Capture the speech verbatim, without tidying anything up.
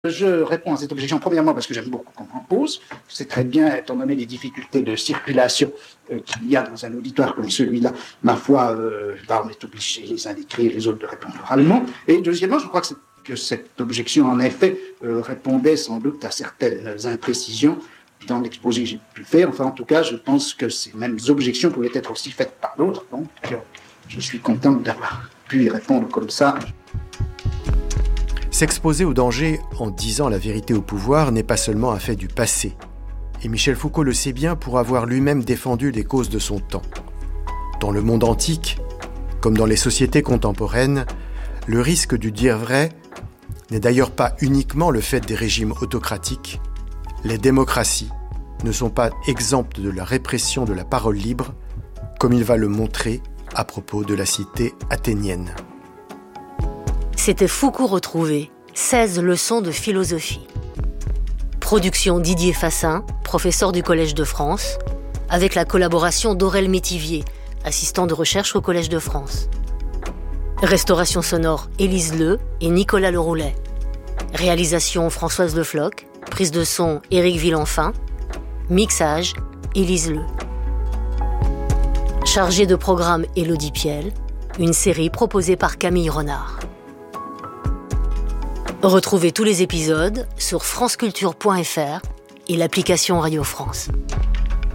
Je réponds à cette objection premièrement parce que j'aime beaucoup qu'on m'en pose. C'est très bien, étant donné les difficultés de circulation euh, qu'il y a dans un auditoire comme celui-là, ma foi, euh, bah, on est obligé les uns d'écrire, les autres de répondre oralement. Et deuxièmement, je crois que, que cette objection, en effet, euh, répondait sans doute à certaines imprécisions dans l'exposé que j'ai pu faire. Enfin, en tout cas, je pense que ces mêmes objections pouvaient être aussi faites par d'autres. Donc, euh, je suis content d'avoir pu y répondre comme ça. S'exposer au danger en disant la vérité au pouvoir n'est pas seulement un fait du passé. Et Michel Foucault le sait bien pour avoir lui-même défendu les causes de son temps. Dans le monde antique, comme dans les sociétés contemporaines, le risque du dire vrai n'est d'ailleurs pas uniquement le fait des régimes autocratiques. Les démocraties ne sont pas exemptes de la répression de la parole libre, comme il va le montrer à propos de la cité athénienne. C'était Foucault retrouvé, seize leçons de philosophie. Production Didier Fassin, professeur du Collège de France, avec la collaboration d'Aurel Métivier, assistant de recherche au Collège de France. Restauration sonore Élise Leu et Nicolas Leroulet. Réalisation Françoise Le Floch, prise de son Éric Villenfin, mixage Élise Leu. Chargée de programme Élodie Piel, une série proposée par Camille Renard. Retrouvez tous les épisodes sur franceculture point f r et l'application Radio France.